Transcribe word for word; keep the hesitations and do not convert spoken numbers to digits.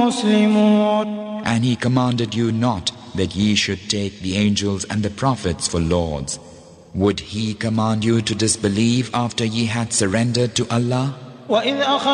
مسلمون. And he commanded you not that ye should take the angels and the prophets for lords. Would he command you to disbelieve after ye had surrendered to Allah? وإذ